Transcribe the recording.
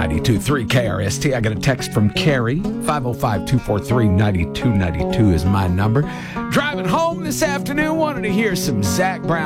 92.3 KRST. I got a text from Carrie. 505-243-9292 is my number. Driving home this afternoon, wanted to hear some Zac Brown.